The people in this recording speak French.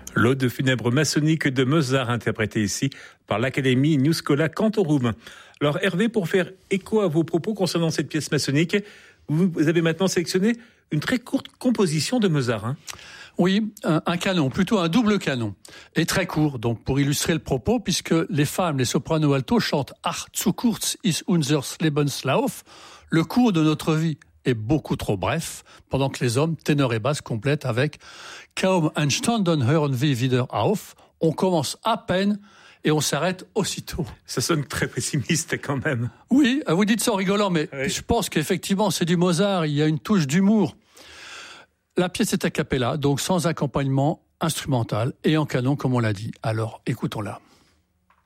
L'ode funèbre maçonnique de Mozart, interprétée ici par l'Académie New Schola Cantorum. Alors Hervé, pour faire écho à vos propos concernant cette pièce maçonnique, vous avez maintenant sélectionné une très courte composition de Mozart. Oui, un canon, plutôt un double canon, et très court, donc pour illustrer le propos, puisque les femmes, les sopranos alto chantent « Ach, zu kurz ist unser Lebenslauf », le cours de notre vie est beaucoup trop bref, pendant que les hommes, ténors et basses, complètent avec « Kaum ein Stunden hören wir wieder auf », on commence à peine et on s'arrête aussitôt. Ça sonne très pessimiste quand même. Oui, vous dites ça en rigolant, mais oui. Je pense qu'effectivement c'est du Mozart, il y a une touche d'humour. La pièce est a cappella, donc sans accompagnement instrumental et en canon comme on l'a dit. Alors écoutons-la.